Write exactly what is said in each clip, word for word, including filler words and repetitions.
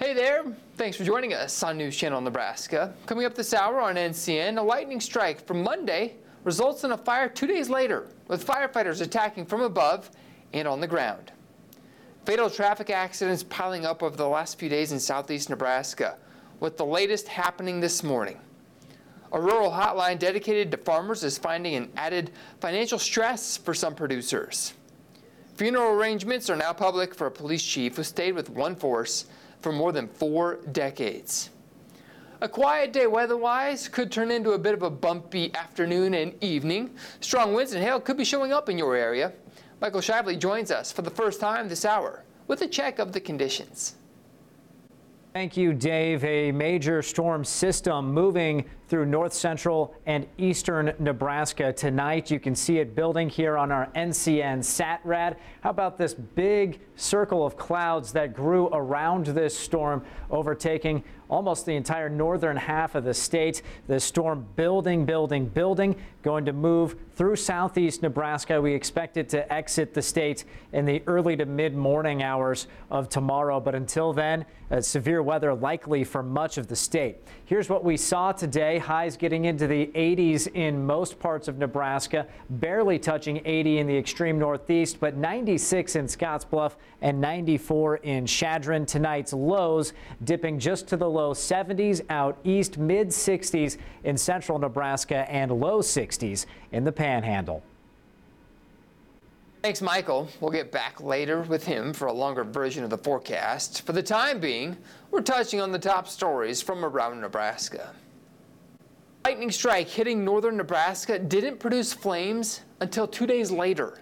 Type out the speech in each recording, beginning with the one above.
Hey there, thanks for joining us on News Channel Nebraska. Coming up this hour on N C N, a lightning strike from Monday results in a fire two days later, with firefighters attacking from above and on the ground. Fatal traffic accidents piling up over the last few days in southeast Nebraska, with the latest happening this morning. A rural hotline dedicated to farmers is finding an added financial stress for some producers. Funeral arrangements are now public for a police chief who stayed with one force for more than four decades. A quiet day weather-wise could turn into a bit of a bumpy afternoon and evening. Strong winds and hail could be showing up in your area. Michael Shively joins us for the first time this hour with a check of the conditions. Thank you, Dave. A major storm system moving through north central and eastern Nebraska tonight. You can see it building here on our N C N SatRad. How about this big circle of clouds that grew around this storm, overtaking almost the entire northern half of the state. The storm building, building, building, going to move through southeast Nebraska. We expect it to exit the state in the early to mid-morning hours of tomorrow. But until then, uh, severe weather likely for much of the state. Here's what we saw today. Highs getting into the eighties in most parts of Nebraska, barely touching eighty in the extreme northeast, but ninety-six in Scottsbluff and ninety-four in Chadron. Tonight's lows dipping just to the low seventies out east, mid sixties in central Nebraska, and low sixties in the Panhandle. Thanks, Michael. We'll get back later with him for a longer version of the forecast. For the time being, we're touching on the top stories from around Nebraska. Lightning strike hitting northern Nebraska didn't produce flames until two days later.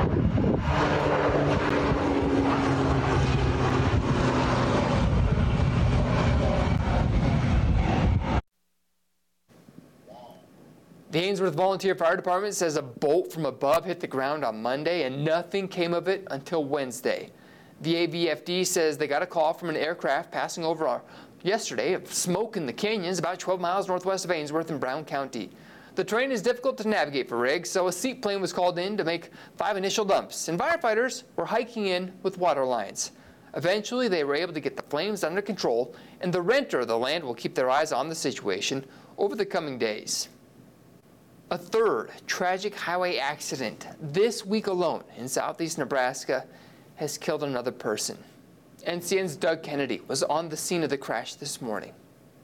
The Ainsworth Volunteer Fire Department says a bolt from above hit the ground on Monday and nothing came of it until Wednesday. The A V F D says they got a call from an aircraft passing over our yesterday of smoke in the canyons about twelve miles northwest of Ainsworth in Brown County. The terrain is difficult to navigate for rigs, so a seaplane was called in to make five initial dumps, and firefighters were hiking in with water lines. Eventually, they were able to get the flames under control, and the renter of the land will keep their eyes on the situation over the coming days. A third tragic highway accident this week alone in southeast Nebraska has killed another person. N C N's Doug Kennedy was on the scene of the crash this morning.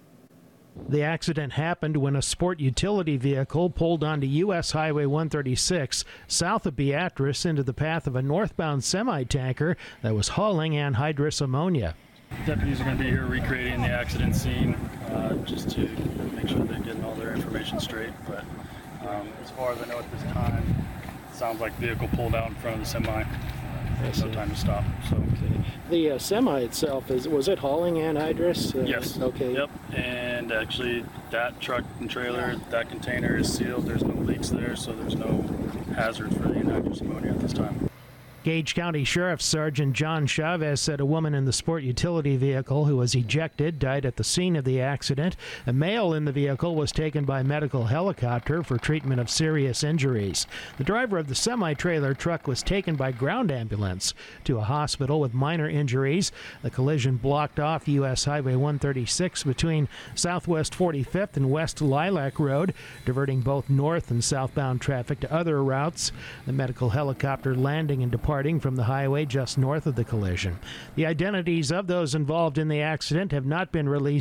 The accident happened when a sport utility vehicle pulled onto U S Highway one thirty-six south of Beatrice into the path of a northbound semi-tanker that was hauling anhydrous ammonia. Deputies are going to be here recreating the accident scene uh, just to make sure they're getting all their information straight. But um, as far as I know at this time, it sounds like the vehicle pulled out in front of the semi. There's no time to stop. So okay. The uh, semi itself, is was it hauling anhydrous? Uh, yes. Okay. Yep. And actually, that truck and trailer, that container is sealed. There's no leaks there, so there's no hazard for the anhydrous ammonia at this time. Gage County Sheriff Sergeant John Chavez said a woman in the sport utility vehicle who was ejected died at the scene of the accident. A male in the vehicle was taken by medical helicopter for treatment of serious injuries. The driver of the semi-trailer truck was taken by ground ambulance to a hospital with minor injuries. The collision blocked off U S Highway one thirty-six between Southwest forty-fifth and West Lilac Road, diverting both north and southbound traffic to other routes. The medical helicopter landing and departing from the highway just north of the collision. The identities of those involved in the accident have not been released